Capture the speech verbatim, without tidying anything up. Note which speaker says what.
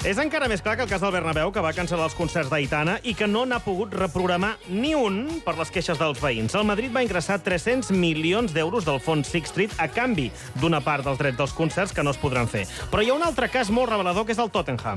Speaker 1: És encara més clar que el cas del Bernabéu, que va cancel·lar els concerts d'Aitana i que no n'ha pogut reprogramar ni un per les queixes dels veïns. El Madrid va ingressar tres-cents milions d'euros del fons Sixth Street a canvi d'una part dels drets dels concerts que no es podran fer. Però hi ha un altre cas molt revelador, que és el Tottenham.